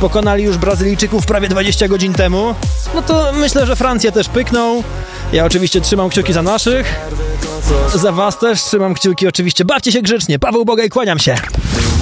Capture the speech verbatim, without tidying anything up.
pokonali już Brazylijczyków prawie dwadzieścia godzin temu, no to myślę, że Francję też pykną. Ja oczywiście trzymam kciuki za naszych. Za was też trzymam kciuki oczywiście. Bawcie się grzecznie. Paweł Bogaj, kłaniam się.